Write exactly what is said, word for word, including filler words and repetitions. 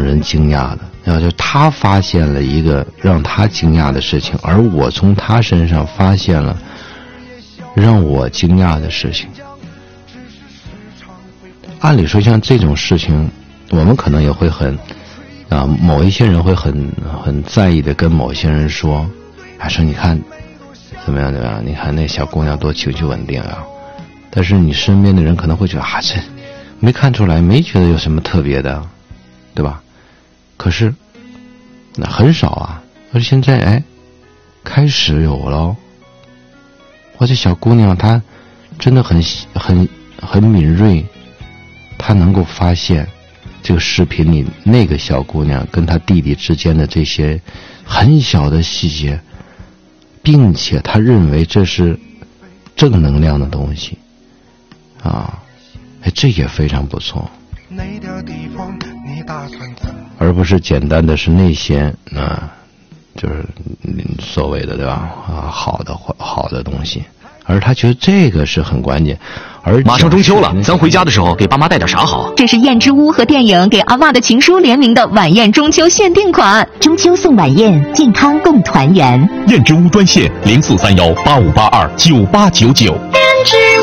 人惊讶的。然后就他发现了一个让他惊讶的事情，而我从他身上发现了让我惊讶的事情。按理说像这种事情我们可能也会很啊，某一些人会很很在意的跟某些人说，啊说你看怎么样怎么样，你看那小姑娘多情绪稳定啊。但是你身边的人可能会觉得啊，这没看出来，没觉得有什么特别的，对吧？可是那很少啊，而现在哎开始有了。或者小姑娘她真的很很很敏锐，她能够发现这个视频里那个小姑娘跟她弟弟之间的这些很小的细节，并且她认为这是正能量的东西啊，哎，这也非常不错。而不是简单的是那些啊，就是所谓的对吧啊好的好的东西，而他觉得这个是很关键。而马上中秋了，咱回家的时候给爸妈带点啥好？ 这是燕之屋和电影给阿嬷的情书联名的晚宴中秋限定款，中秋送晚宴，健康共团圆。 燕之屋专线零四三幺八五八二九八九九。 燕之屋。